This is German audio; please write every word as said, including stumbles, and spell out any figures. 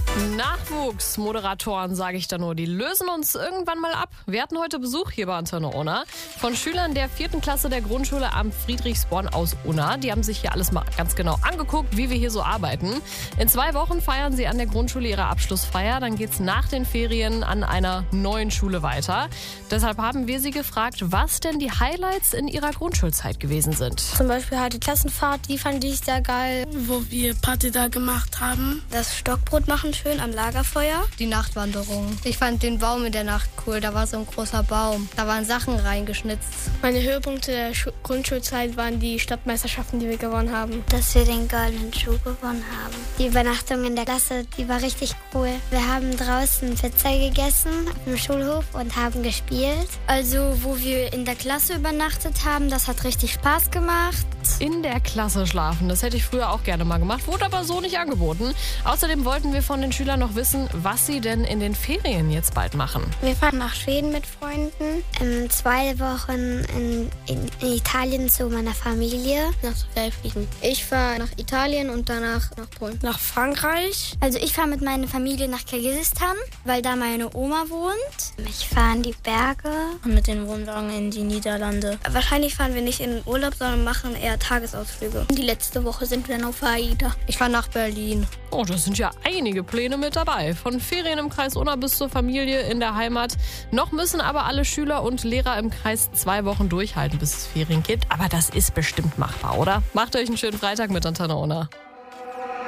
Nachwuchsmoderatoren, sage ich da nur, die lösen uns irgendwann mal ab. Wir hatten heute Besuch hier bei Antenne Unna von Schülern der vierten Klasse der Grundschule am Friedrichsborn aus Unna. Die haben sich hier alles mal ganz genau angeguckt, wie wir hier so arbeiten. In zwei Wochen feiern sie an der Grundschule ihre Abschlussfeier. Dann geht's nach den Ferien an einer neuen Schule weiter. Deshalb haben wir sie gefragt, was denn die Highlights in ihrer Grundschulzeit gewesen sind. Zum Beispiel halt die Klassenfahrt, die fand ich sehr geil. Wo wir Party da gemacht haben. Das Stockbrot machen schön am Lagerfeuer. Die Nachtwanderung. Ich fand den Baum in der Nacht cool. Da war so ein großer Baum. Da waren Sachen reingeschnitzt. Meine Höhepunkte der Schu- Grundschulzeit waren die Stadtmeisterschaften, die wir gewonnen haben. Dass wir den goldenen Schuh gewonnen haben. Die Übernachtung in der Klasse, die war richtig cool. Wir haben draußen Pizza gegessen auf dem Schulhof und haben gespielt. Also, wo wir in der Klasse übernachtet haben, das hat richtig Spaß gemacht. In der Klasse schlafen, das hätte ich früher auch gerne mal gemacht, wurde aber so nicht angeboten. Außerdem wollten wir von den Schülern noch wissen, was sie denn in den Ferien jetzt bald machen. Wir fahren nach Schweden mit Freunden. Ähm, zwei Wochen in, in, in Italien zu meiner Familie. Nach Sofia fliegen. Ich fahre nach Italien und danach nach Polen. Nach Frankreich. Also ich fahre mit meiner Familie nach Kirgisistan, weil da meine Oma wohnt. Ich fahre in die Berge. Und mit den Wohnwagen in die Niederlande. Wahrscheinlich fahren wir nicht in den Urlaub, sondern machen eher Tagesausflüge. Die letzte Woche sind wir noch auf AIDA. Ich fahre nach Berlin. Oh, das sind ja einige Pläne mit dabei. Von Ferien im Kreis Unna bis zur Familie in der Heimat. Noch müssen aber alle Schüler und Lehrer im Kreis zwei Wochen durchhalten, bis es Ferien gibt. Aber das ist bestimmt machbar, oder? Macht euch einen schönen Freitag mit Antenne Unna.